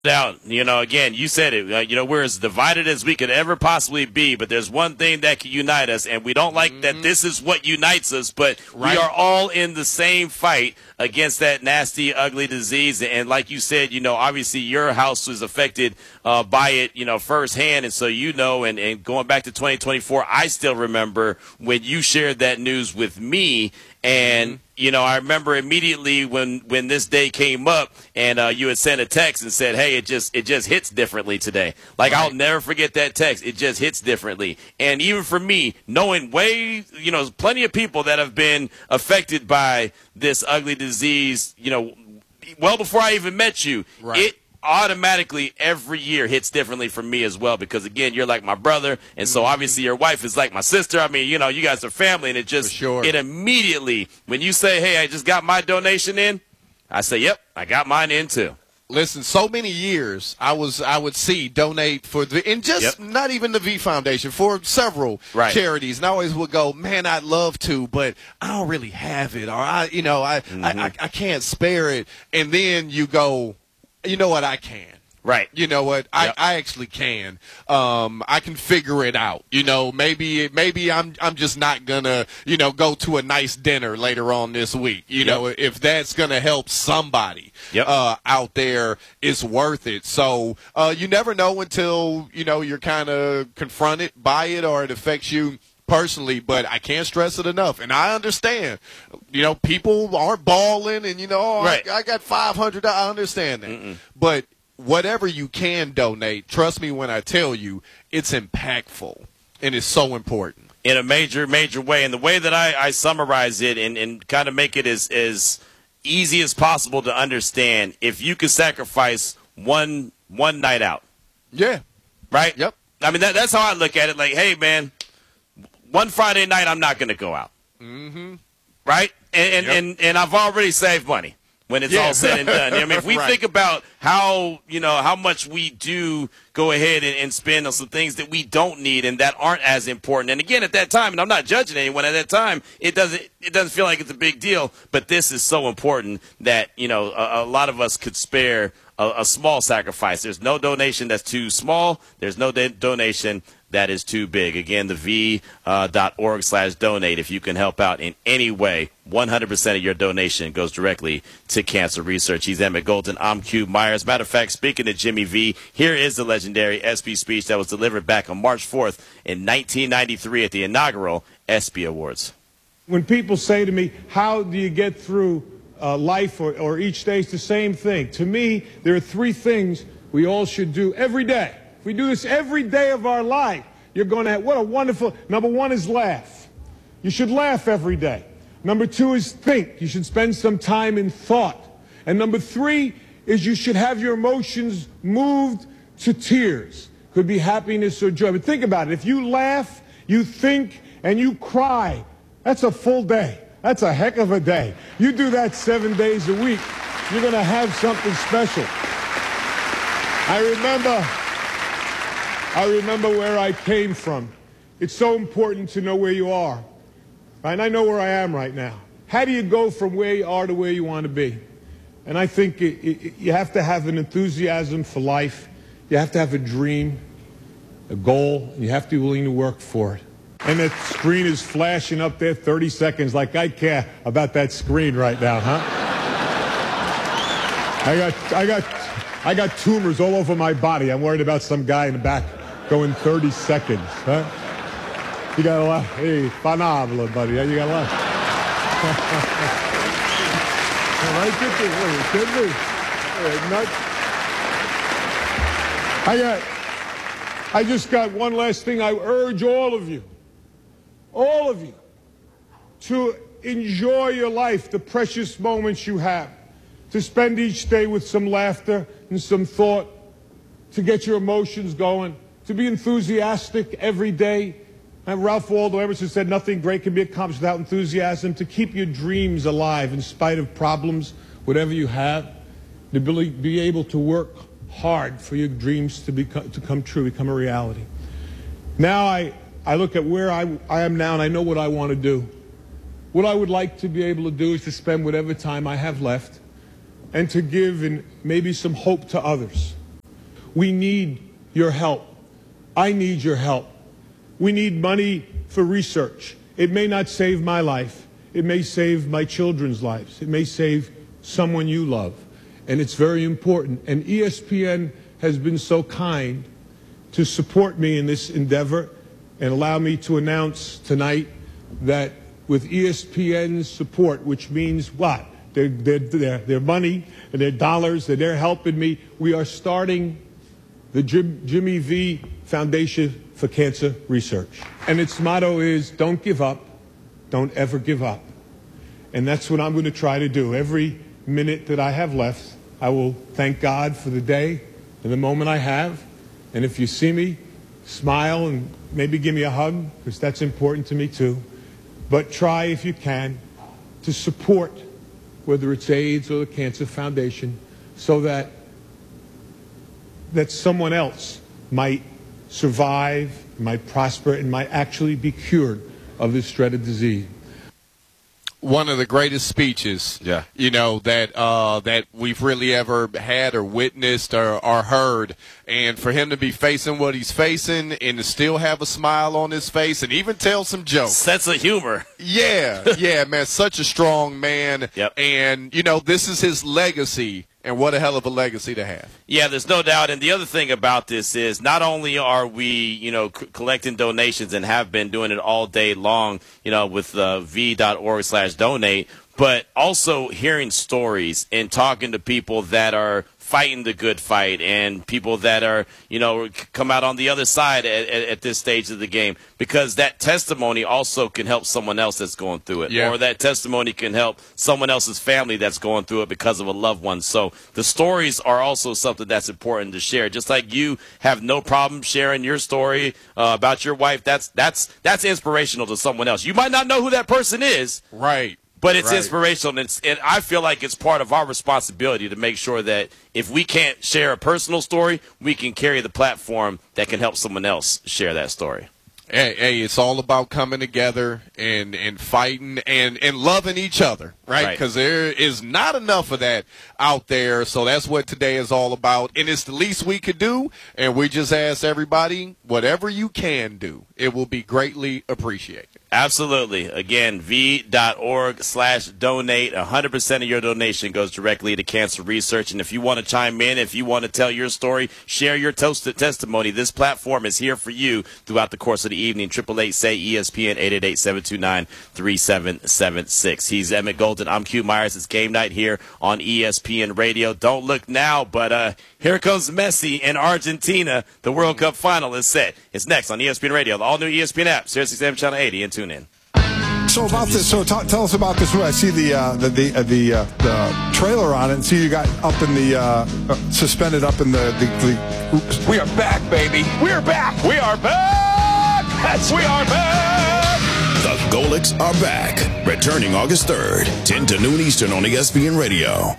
Now, again, you said it. We're as divided as we could ever possibly be, but there's one thing that can unite us, and we don't like that this is what unites us, but we are all in the same fight against that nasty, ugly disease. And like you said, obviously your house was affected by it, firsthand, and so and going back to 2024, I still remember when you shared that news with me, and I remember immediately when this day came up, and you had sent a text and said, "Hey, it just hits differently today." Like, I'll never forget that text. It just hits differently. And even for me, knowing plenty of people that have been affected by this ugly disease, well before I even met you, it automatically every year hits differently for me as well, because again, you're like my brother, and so obviously your wife is like my sister. I mean, you guys are family, and it immediately, when you say, "Hey, I just got my donation in," I say, "Yep, I got mine in too." Listen, so many years I would see donate for not even the V Foundation, for several charities, and I always would go, "Man, I'd love to, but I don't really have it, or I can't spare it." And then you go, "You know what? I can." Right. You know what? I actually can. I can figure it out. Maybe I'm just not gonna, go to a nice dinner later on this week. If that's gonna help somebody out there, it's worth it. So you never know until you're kind of confronted by it or it affects you personally, but I can't stress it enough. And I understand, people aren't balling and, I got $500. I understand that. But whatever you can donate, trust me when I tell you, it's impactful and it's so important. In a major, major way. And the way that I summarize it and kind of make it as easy as possible to understand, if you could sacrifice one night out. Yeah. Right? Yep. I mean, that's how I look at it. Like, hey, man, one Friday night I'm not going to go out. Right? And I've already saved money when it's all said and done. I mean, if we think about how much we do go ahead and spend on some things that we don't need and that aren't as important. And again, at that time, and I'm not judging anyone, at that time, it doesn't feel like it's a big deal. But this is so important that, a lot of us could spare a small sacrifice. There's no donation that's too small. There's no donation that is too big. Again, the v.org/donate. If you can help out in any way, 100% of your donation goes directly to cancer research. He's Emmett Golden. I'm Q Myers. Matter of fact, speaking of Jimmy V, here is the legendary ESPY speech that was delivered back on March 4th in 1993 at the inaugural ESPY Awards. When people say to me, how do you get through life or each day, it's the same thing. To me, there are three things we all should do every day. If we do this every day of our life, you're going to have, what a wonderful, number one is laugh. You should laugh every day. Number two is think. You should spend some time in thought. And number three is you should have your emotions moved to tears. Could be happiness or joy. But think about it. If you laugh, you think, and you cry, that's a full day. That's a heck of a day. You do that 7 days a week, you're going to have something special. I remember where I came from. It's so important to know where you are. Right? And I know where I am right now. How do you go from where you are to where you want to be? And I think you have to have an enthusiasm for life. You have to have a dream, a goal, and you have to be willing to work for it. And that screen is flashing up there 30 seconds like I care about that screen right now, huh? I got tumors all over my body. I'm worried about some guy in the back going 30 seconds, huh? You got a lot. Hey, phenomenal, buddy. You got a lot. I just got one last thing. I urge all of you, to enjoy your life, the precious moments you have, to spend each day with some laughter and some thought, to get your emotions going, to be enthusiastic every day. And Ralph Waldo Emerson said nothing great can be accomplished without enthusiasm, to keep your dreams alive in spite of problems, whatever you have, to be able to work hard for your dreams to come true, become a reality. Now I look at where I am now, and I know what I want to do. What I would like to be able to do is to spend whatever time I have left and to give maybe some hope to others. We need your help. I need your help. We need money for research. It may not save my life. It may save my children's lives. It may save someone you love. And it's very important. And ESPN has been so kind to support me in this endeavor and allow me to announce tonight that with ESPN's support, which means what? Their money and their dollars, and they're helping me, we are starting the Jimmy V Foundation for Cancer Research. And its motto is, don't give up, don't ever give up. And that's what I'm going to try to do. Every minute that I have left, I will thank God for the day and the moment I have. And if you see me, smile and maybe give me a hug, because that's important to me too. But try, if you can, to support, whether it's AIDS or the Cancer Foundation, so that someone else might survive, might prosper, and might actually be cured of this dreaded disease. One of the greatest speeches, you know, that we've really ever had or witnessed or heard. And for him to be facing what he's facing and to still have a smile on his face and even tell some jokes. Sense of humor. Yeah, man, such a strong man. Yep. And, you know, this is his legacy. And what a hell of a legacy to have. Yeah, there's no doubt. And the other thing about this is not only are we, you know, collecting donations and have been doing it all day long, you know, with v.org/donate, but also hearing stories and talking to people that are fighting the good fight and people that are, you know, come out on the other side at this stage of the game, because that testimony also can help someone else that's going through it, or that testimony can help someone else's family that's going through it because of a loved one. So the stories are also something that's important to share. Just like you have no problem sharing your story about your wife, that's inspirational to someone else. You might not know who that person is, right? But it's inspirational, and I feel like it's part of our responsibility to make sure that if we can't share a personal story, we can carry the platform that can help someone else share that story. Hey, it's all about coming together and fighting and loving each other, right? Because there is not enough of that out there, so that's what today is all about. And it's the least we could do, and we just ask everybody, whatever you can do, it will be greatly appreciated. Absolutely. Again, v.org/donate. 100% of your donation goes directly to cancer research. And if you want to chime in, if you want to tell your story, share your testimony, this platform is here for you throughout the course of the evening. 888-SAY-ESPN, 888-729-3776. He's Emmett Golden. I'm Q Myers. It's game night here on ESPN Radio. Don't look now, but here comes Messi in Argentina. The World Cup final is set. It's next on ESPN Radio, the all-new ESPN app, Sirius XM Channel 80, and tune in. So about this, tell us about this. I see the trailer on it, and see you got up in the suspended up in the. Oops. We are back, baby. We are back. We are back. Yes, we are back. The Golics are back, returning August 3rd, 10 to noon Eastern on ESPN Radio.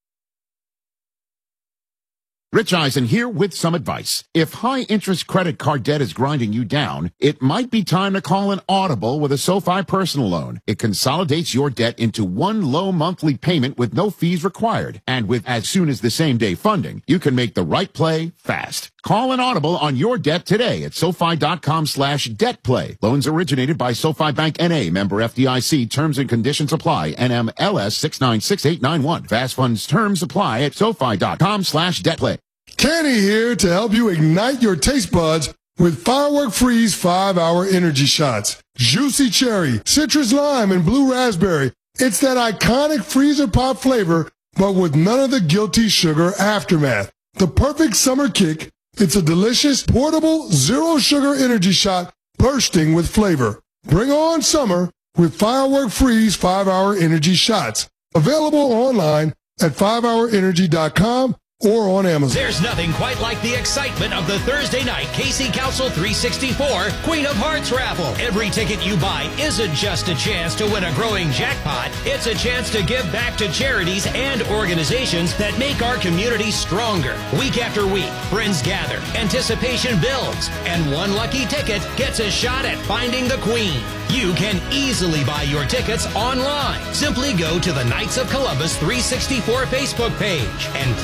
Rich Eisen here with some advice. If high-interest credit card debt is grinding you down, it might be time to call an audible with a SoFi personal loan. It consolidates your debt into one low monthly payment with no fees required. And with as soon as the same-day funding, you can make the right play fast. Call an audible on your debt today at SoFi.com/debtplay. Loans originated by SoFi Bank N.A., member FDIC. Terms and conditions apply. NMLS 696891. Fast funds terms apply at SoFi.com/debtplay. Kenny here to help you ignite your taste buds with Firework Freeze 5-Hour Energy Shots. Juicy cherry, citrus lime, and blue raspberry. It's that iconic freezer pop flavor, but with none of the guilty sugar aftermath. The perfect summer kick. It's a delicious, portable, zero-sugar energy shot bursting with flavor. Bring on summer with Firework Freeze 5-Hour Energy Shots. Available online at 5hourenergy.com or on Amazon. There's nothing quite like the excitement of the Thursday night KC Council 364 Queen of Hearts raffle. Every ticket you buy isn't just a chance to win a growing jackpot. It's a chance to give back to charities and organizations that make our community stronger. Week after week, friends gather, anticipation builds, and one lucky ticket gets a shot at finding the Queen. You can easily buy your tickets online. Simply go to the Knights of Columbus 364 Facebook page and click on the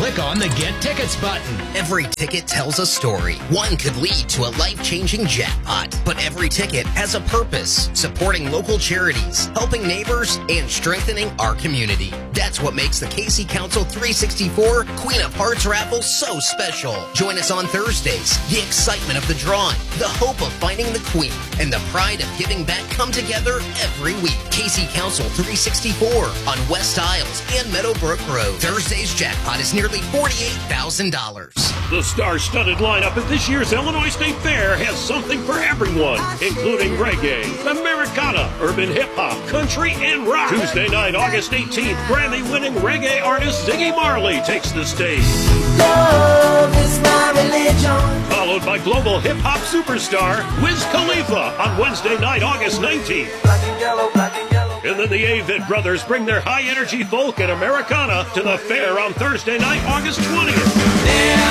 the Get Tickets button. Every ticket tells a story. One could lead to a life-changing jackpot, but every ticket has a purpose, supporting local charities, helping neighbors, and strengthening our community. That's what makes the KC Council 364 Queen of Hearts raffle so special. Join us on Thursdays. The excitement of the drawing, the hope of finding the Queen, and the pride of giving back come together every week. KC Council 364 on West Isles and Meadowbrook Road. Thursday's jackpot is nearly $48,000. The star-studded lineup at this year's Illinois State Fair has something for everyone, including reggae, Americana, urban hip-hop, country, and rock. Tuesday night, August 18th, Grammy-winning reggae artist Ziggy Marley takes the stage. Love is my religion. Followed by global hip-hop superstar Wiz Khalifa on Wednesday night, August 19th. Black and yellow, black and yellow. And then the Avett Brothers bring their high-energy folk and Americana to the fair on Thursday night, August 20th.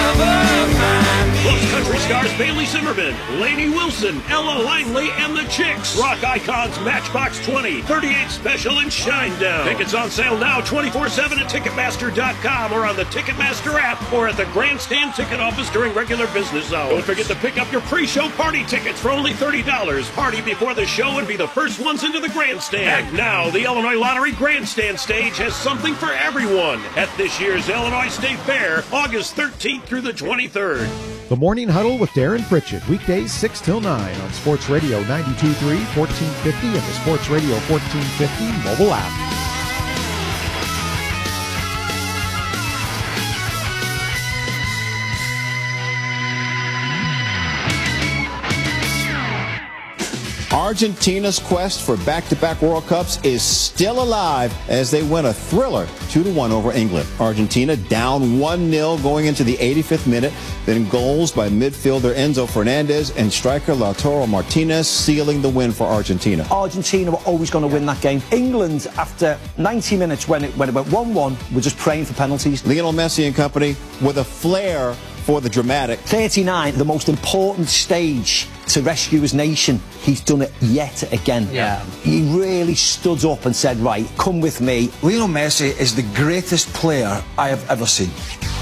Plus country stars Bailey Zimmerman, Lainey Wilson, Ella Langley, and the Chicks. Rock icons Matchbox 20, 38 Special, and Shinedown. Tickets on sale now 24/7 at Ticketmaster.com or on the Ticketmaster app or at the Grandstand ticket office during regular business hours. Don't forget to pick up your pre-show party tickets for only $30. Party before the show and be the first ones into the Grandstand. Act now, the Illinois Lottery Grandstand stage has something for everyone at this year's Illinois State Fair, August 13th through the 23rd. The Morning Huddle with Darren Pritchett, weekdays 6 till 9 on Sports Radio 92.3, 1450, and the Sports Radio 1450 mobile app. Argentina's quest for back-to-back World Cups is still alive as they win a thriller 2-1 over England. Argentina down 1-0 going into the 85th minute. Then goals by midfielder Enzo Fernandez and striker Lautaro Martinez sealing the win for Argentina. Argentina were always going to win that game. England, after 90 minutes when it went 1-1, were just praying for penalties. Lionel Messi and company with a flair for the dramatic. 39, the most important stage to rescue his nation. He's done it yet again. Yeah. He really stood up and said, right, come with me. Lionel Messi is the greatest player I have ever seen.